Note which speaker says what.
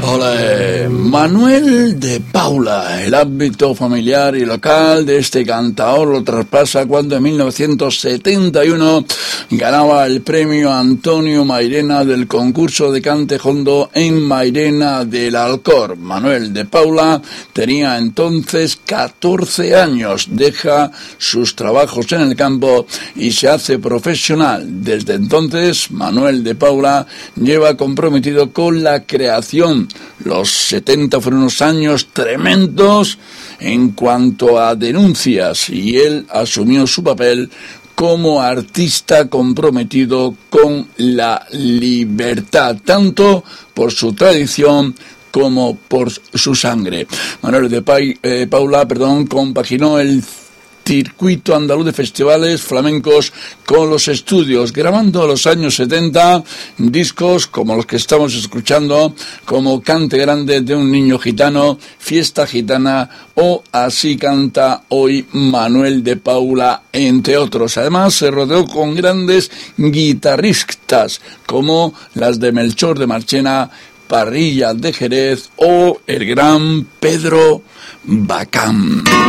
Speaker 1: Hola, Manuel de Paula. El ámbito familiar y local de este cantaor lo traspasa cuando en 1971 ganaba el premio Antonio Mairena del concurso de cante jondo en Mairena del Alcor. Manuel de Paula tenía entonces 14 años, deja sus trabajos en el campo y se hace profesional. Desde entonces, Manuel de Paula lleva comprometido con la creación. Los 70 fueron unos años tremendos en cuanto a denuncias y él asumió su papel como artista comprometido con la libertad, tanto por su tradición como por su sangre. Manuel de Paula compaginó el circuito andaluz de festivales flamencos con los estudios, grabando en los años 70 discos como los que estamos escuchando, como Cante Grande de un niño gitano, Fiesta Gitana o Así canta hoy Manuel de Paula, entre otros. Además se rodeó con grandes guitarristas como las de Melchor de Marchena, Parrilla de Jerez o el gran Pedro Bacán.